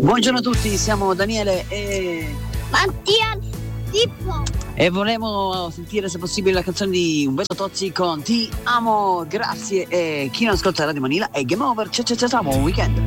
Buongiorno a tutti, siamo Daniele e Mattia Pippo. E vorremmo sentire se possibile la canzone di Umberto Tozzi con Ti amo, grazie. E chi non ascolta Radio Manila è Game Over, ciao, buon weekend.